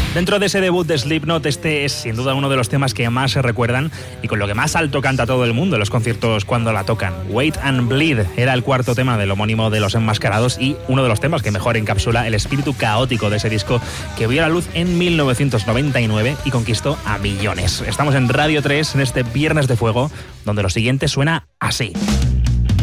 Dentro de ese debut de Slipknot, este es sin duda uno de los temas que más se recuerdan y con lo que más alto canta todo el mundo en los conciertos cuando la tocan. Wait and Bleed era el cuarto tema del homónimo de Los Enmascarados y uno de los temas que mejor encapsula el espíritu caótico de ese disco que vio la luz en 1999 y conquistó a millones. Estamos en Radio 3 en este Viernes de Fuego, donde lo siguiente suena así.